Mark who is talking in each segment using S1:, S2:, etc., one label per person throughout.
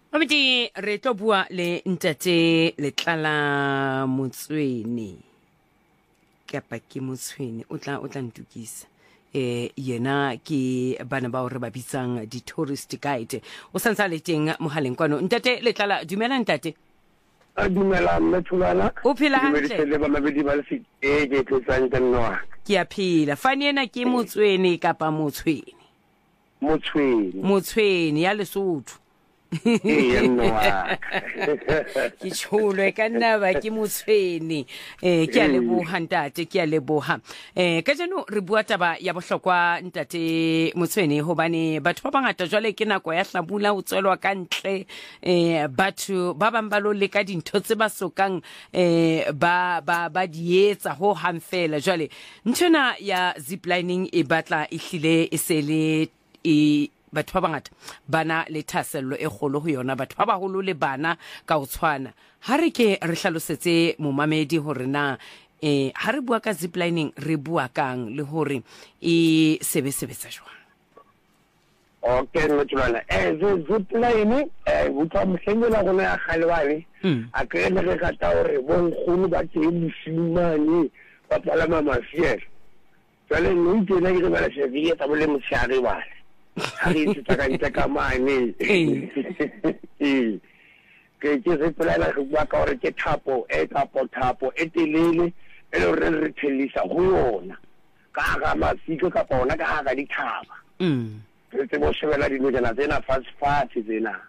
S1: Mamedi re tlo bua le ntate Letlala Motsweni kapa ke Motsweni o tla ntukisa yena ke bana ba re ba bitsang di tourist guide o santsa le teng mohaleng kwano ntate Letlala dumela ntate
S2: a dumela methulana
S1: o phela hantle
S2: le ba mabedi ba le ke tsang tanoa
S1: ke a phela fane ena ke Motsweni kapa Motsweni ya Lesotho ke tsholo ka nna ba ke Motsweni ke a leboha ntate ke a leboha ka jeno re bua taba ya bohlokwa ntate Motsweni hobane batho ba bangata jwale ke nako ya hlabula o tswelwa ka ntle batho ba bang ba lo leka dintho tse ba sokang ba dietsa ho hang fela jwale ntshona ya ziplining e batla ehlile e sele batho ba bangata bana le thasello e kgolo ho yona batho ba baholo le bana ka o tshwana ha re ke re hlalosetse momamedi hore na ha re bua ka ziplining re bua kang le hore e sebetsa jwang
S2: okay motulana ziplining butwa mhlengela gona ya khalwane a ke le re gata hore bonkgolo ba teng mosimane ba palama mafiela jale no itena ke ba la seville tsa bole motshare bale hari tsa ka mane ke se pela go bua ka hore ke thapo e telele e le re thelisa go yona ka ga mafika ka bona ka ga dithaba ke bo shebela dinojana tsena fast tsena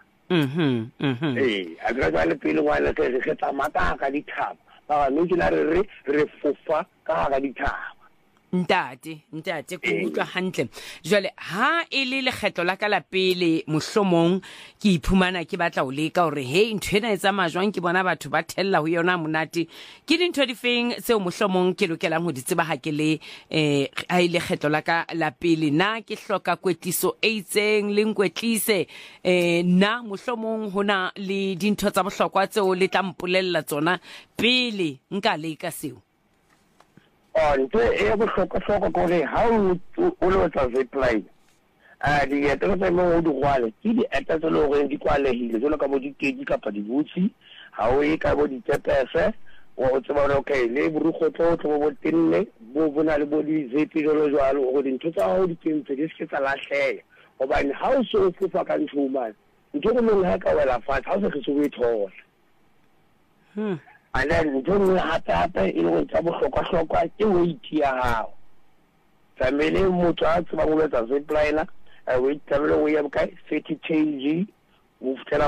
S2: a gra le pele wa le ke tsa mata ka dithaba ba no ke la re fofa ka ga dithaba
S1: ntate go utlwa hantle jwale ha e le lekgetlo la ka la pele mohlomong ke iphumana ke batla o leka hore hey nthwena etsa majwang ke bona batho ba thella ho yona monate ke dintho di feng tseo mohlomong ke lokelang ho di tseba ha ke le ha e le lekgetlo la ka la pele na ke hloka kwetliso e itseng le nkwetlise na mohlomong hona le dintho tsa bohlokwa tseo le tla mpolella tsona pele nka leka seo
S2: nto e bohlokwa gore ha o lo tsa zipline di etelo tsa mo o di gwale ke di etelo le gore di kwalehile jalo ka bo dikedi kapa di butsi ha o e ka bo ditepese o tseba re okay le burukgotlo tlo bo tenne bo bona le bo di zipi jalo go dintho tsa ho di tentse di se tsa lahlela hobane ha o so fofa ka ntshuma ntho go mong ha ka wela fatshe ha o se ke se o e thola and then don't hata e le tsa bohlokwa ke weight ya hao family motho a tsaba go letsa zipliner weight table o ya ka 30 kg o fitela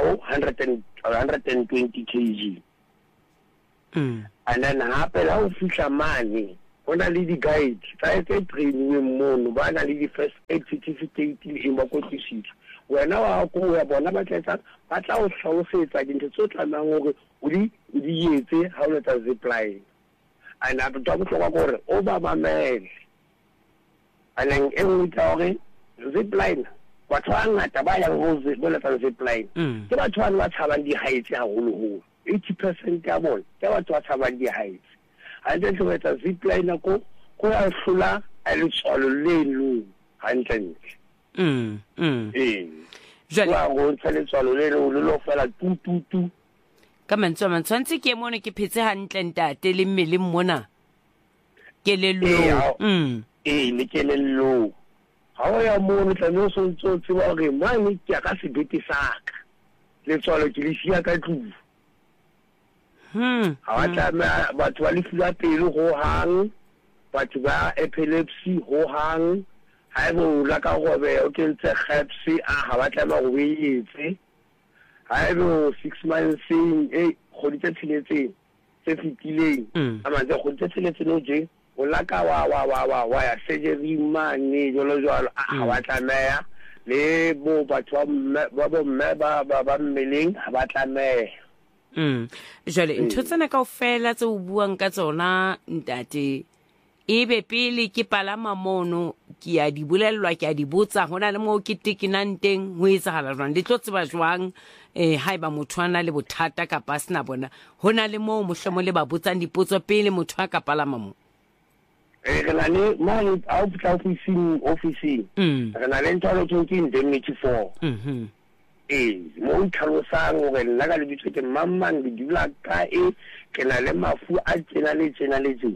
S2: 120 kg and then hape la o fihla mane ona le di guide tsa training mono ba na le di first aid certificate in ba kwetlisitse wena wa go ya bona ba tla o hlalosetsa dintho tse tlamang hore o di etse ha o letsa zipline and a tlo go tloga gore o ba mamele aneng e nngwe tsa hore zipline batho ba ngata ba yang go letsa zipline ke batho ba tshabang di heights haholo 80% ya bona ke batho ba tshabang di heights a ntse go letsa zipline go ya hlola a le tsolo le lu hantle jwale go tsale tsolo le lo fela tu
S1: ka mantshwantse ke mona ke phetse hantle ntate le mmele mona ke le lo
S2: le ke le lo ha o ya mona tla no so tseba gore mane ke ka se bete saka le tsolo ke le sia ka tlu ha wa tla batho ba le fula pele go hang batho ba epilepsy ho hang ha e bo la ka go be o ke ntse khapsi ha ba tla ba go beetse ha e bo 6 months go di tshiletse tse fitileng a mantse go tshiletse no je o la ka wa ya surgery mane jolo ha ba tlameya le bo batho ba mmeleng ha ba tlameya
S1: jale ntho tsena kaofela tse o buang ka tsona ntate ebe pele ke palama mono ke a di bolellwa ke a di botsa hona le mo ke tekinang teng ho etsahala jwang le tlo tseba jwang haeba motho ana le bothata ka pasna bona hona le mo mohlomo le ba botsang dipotso pele motho a ka palama mo
S2: re na le mane a o fitla officing re na le ntho lo ke indemnity for mo tlhalosang gore nna ka lebitso ke mamang di dula ka ke na le mafu a tsena le tsena le tsena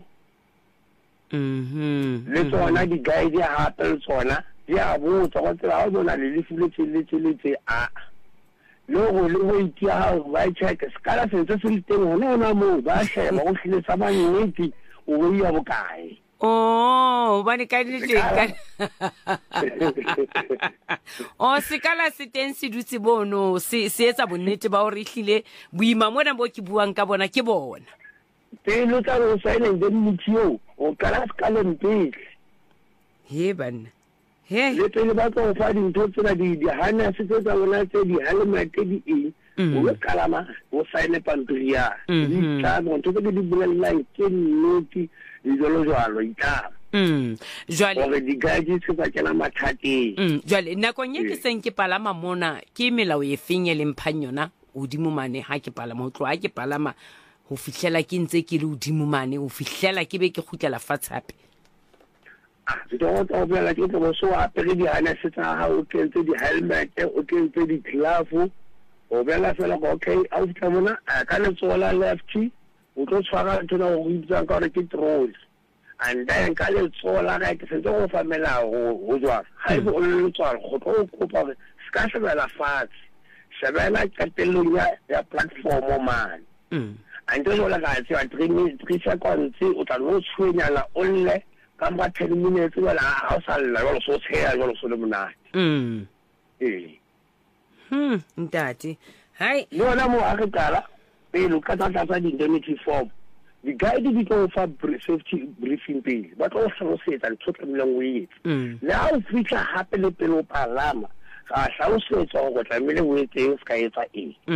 S2: le tsona di guide ya hape le tsona di a botsa go tsela ga bona le lefu le tse a le go le go itia ha ba check skala se se le teng hona mo ba sheba go hlile sa ba nnete o go ya bokae
S1: bane ka diteka sekala se teng se dutse bono se etsa bonnete ba hore hlile boima mona bo ke buang ka bona ke bona
S2: pelo tsa go saena le mutio o kala skala mpile
S1: he banna
S2: le pele ba tlo fa dintho tsena di hana se tsa bona tse di helmet di o kalama o saene pantria di tla mo ntse di bulela ke nnoti jalo itla
S1: jwale
S2: gore di gaji se ba kena mathateng
S1: jwale nakong ye ke seng ke palama mona ke melao e feng le mphanyona odimo mane ha ke palama ho tloa ke palama ho fihlela ke ntse ke le odimo mane ho fihlela ke be ke khutlela fatsape
S2: se tlo go bela ke go so apere di hana se tsa ha o kentse di helmet o kentse di glove o bela fela go okay a o fitla mona ka le tsola lefty o tlo tshwara tsona go itsa ka re ke troll and then ka le tsola ga ke se go famela go jwa ha e go le tswala go tlo kopa ska se bela fatshe se bela ka telong ya platform man and then ola ga tsa 3 seconds o tla no tshwenyana onle ka mba 10 minutes wala ha o sala lo so tshea lo so le monate
S1: ntate hai
S2: lona mo a re kala pele ka tsa di indemnity form di guide di tlo fa safety briefing pele ba tlo hlalosetsa le tshotla moleng o etse le ha o fitla hape le pele o palama ga hlalosetsa go tlamele o etse ska etsa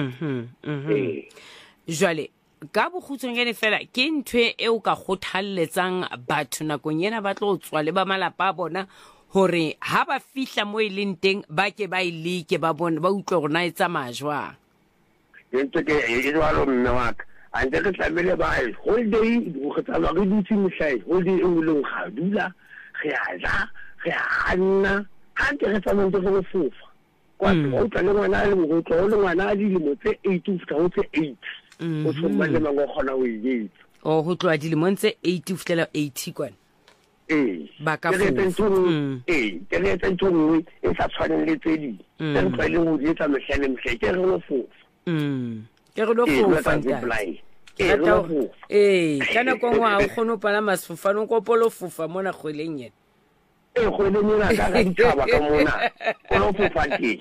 S1: jwale ka bokhutsong gene fela ke ntwe e o ka kgothalletsang batho nakong yena ba tlo tswa le ba malapa a bona hore ha ba fihla mo e leng teng ba ke ba ileke ba bona ba utlwe gore na etsa majwa
S2: ntse ke e jwalo mme wa ka ante ke tlamele ba holiday go tsama re dutse mehlai holiday e ngolong ga dula re a ja re a nna ha ke re tsama ntse go fofa kwa o tla le ngwana le go tlo le ngwana di mo tse 8 fta o tse 8 o tsoma le mango khona o yetsa
S1: go tloa dilemo tse 8 fitela 80 kwana ba ka
S2: ke re tsentongwe e sa tshwaneng le tse di tse re tlile go etsa mehlale mehle ke re go fofa
S1: ke re lo fofa kana kwa ngwa o khono pala masfofano ko polo fofa mona kgweleng yena
S2: go le nna ka ga ditaba ka mona o fofa ke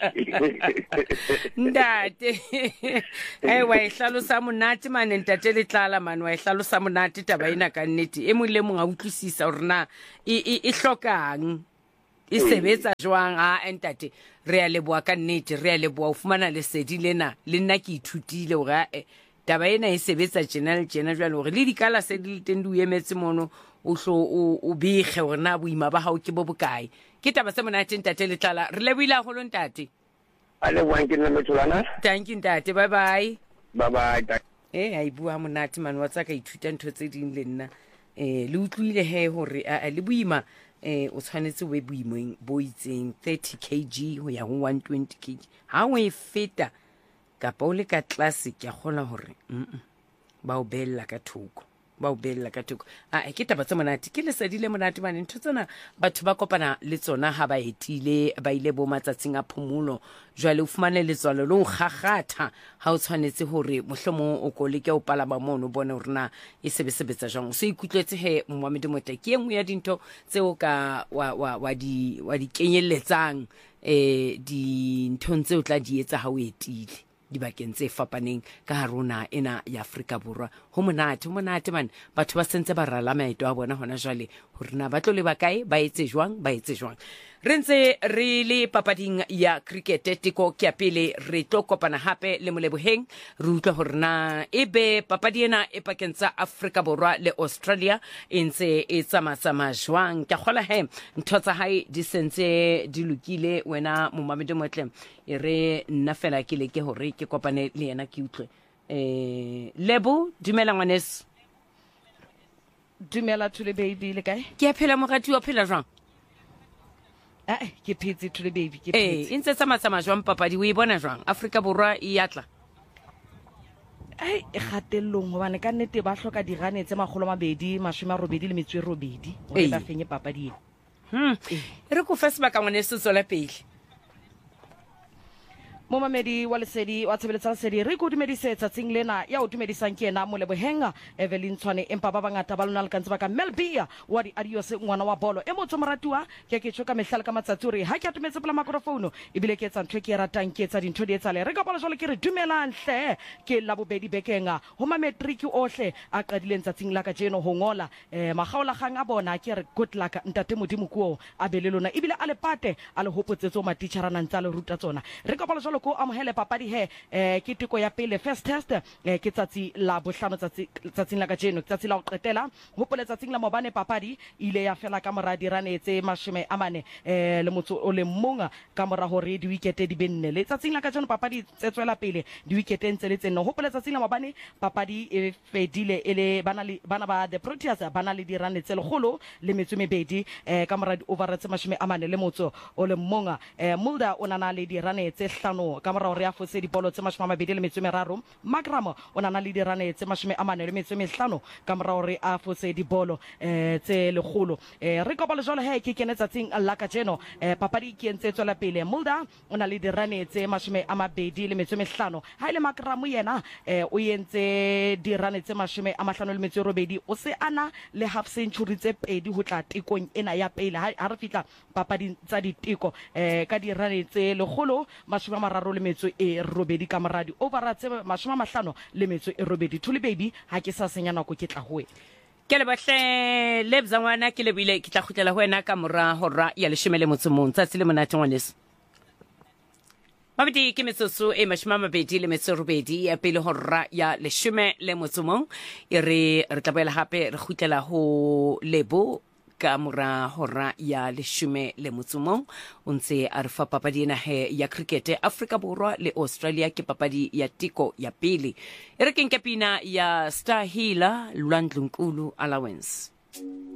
S1: ndate wa ihlalosa monate mane ntate le tlala mane wa ihlalosa monate taba ina ka nnete e mole mo ga utlwisisa hore na e hlokang e sebetsa jwang ntate re a leboa ka nnete re a leboa o fumana lesedi lena le nna ke ithutile hore taba ena e sebetsa tjena jwale hore le dikala se di teng di emetse mono o o bege hore na boima ba hao ke bo bokae ke taba se monate ntate le tlala re leboile a go ntate
S2: ale wa ke nna metholana
S1: thank you ntate bye bye
S2: ai
S1: bua monate man wa tsaka ithuta ntho tse ding le nna le utlwile he hore le boima o tshwanetse we boimeng bo itseng 30 kg ho ya ho 120 kg ha o e feta kapa o le ka classic ya kgona hore ba o bella ka thoko ke taba tse monate ke lesedile monate mane ntho tsena batho ba kopana le tsona ha ba etile ba ile bo matsatsing a phumulo jwale o fumane letswalo lo gagata ha o tshwanetse hore mohlomo o ko le ke o palama mono bone hore na e sebetsa jang o se ikutletse he Mohammed Motle ke engwe ya dintho tseo ka wa di kenyelletsang di ntho tseo tla di etsa ha o etile dibakeng tse fapaneng ka harona ena ya Afrika Borwa ho monate man batho ba sentse ba rala maeto a bona hona jwale hore na ba tlo le bakae ba etse jwang re ntse re le papading ya cricket tiko ke pele re tlo kopana hape le Moleboheng re utlwa hore na ebe papadi ena e pakeng tsa Afrika Borwa le Australia e ntse e tsama jwang ka khola he ntho tsa hae di sentse di lokile wena Mohammed Motle e re nna fela ke leke hore ke kopane le yena ke utlwe Lebo dumela ngwanes
S3: dumela thule baby le kae
S1: ke a phela morati wa phela jwang
S3: ke phetse to the baby ke phetse
S1: e ntse tsamaya jwang papadi o e bona jwang Afrika Borwa e atla
S3: e gatellong gobane ka nnete ba hloka dirane tse 280 gore ba fenye papadi
S1: re go fa sebaka ngwane se tswela pele
S3: momamedi wa lesedi wa tshebeletsa lesedi re go dumedisetsa tsatsing lena ya o dumedisang ke ena Molebohenga Evelyn Tshwane empa ba bangata ba lona le kantse ba ka Melbia wa di Adios ngwana wa bolo e motho moratiwa ke tshoka mehlala ka matsatsuri ha ke atumetse pela microphone ebile ke etsa ntwe ke ratang ke etsa dintho di etsale re ka bola jole ke re dumelang hle ke la bobedi bekenga ho mametric ohle a qadileng tsatsing la ka jeno ho ngola magaola gang a bona ke re good luck ntate modimo kuo a belelona ebile a le pate a le hopotsetso matitjharana ntsa le ruta tsona re ka bola jole ko amohele papadi he ke tiko ya pele first test ke tsatsi la bohlano tsatsing la ka jeno tsatsi la go qetela hopole tsatsing la mobane papadi ile ya fela ka mora dirane tse 40 le motso o le monga ka mora hore di wicket di benne le tsatsing la ka jeno papadi tsetswela pele di wicket ntse le tseno hopole tsatsing la mobane papadi e fedile ele bana ba the Proteas bana le dirane tse legolo le metso mebedi ka mora di over tse 40 le motso o le monga Mulder o nana le dirane tse 5 ka mora hore a fotse dipolo tse 23 Magram o nana le dirane tse 45 ka mora hore a fotse dipolo tse legolo re ka bola jole he ke kene tsatsing la ka jeno papadi ke ntse tswela pele Mulder o na le dirane tse 25 ha ile Magram yena o yentse dirane tse 58 o se ana le half century tse pedi ho tla tikong ena ya pele ha re fitla papadi tsa ditiko ka dirane tse legolo 30 ka moradi over tse 50 le metso e robedi Thuli baby ha ke sa senya nako ke tla hoe
S1: ke le bahle lebza ngwana ke le bile ke tla khutlela ho wena ka mora hora ya leshemele motsomong tsatsi le monate ngwaneso mabedi ke metsotso e 20 ya pele hora ya leshemele motsomong e re tla boela hape re khutlela ho lebo ka mora hora ya leshume le motsomong o ntse a re fa papadi ena he ya cricket Afrika Borwa le Australia ke papadi ya tiko ya pele e re keng kapina ya Star Healer Lwandlunkulu Allowance